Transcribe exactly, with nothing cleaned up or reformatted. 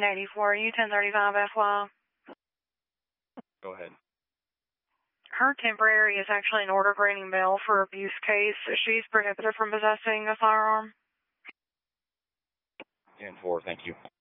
eighty-four U ten thirty-five F Y. Go ahead. Her temporary is actually an order granting bail for abuse case. She's prohibited from possessing a firearm. ten four, thank you.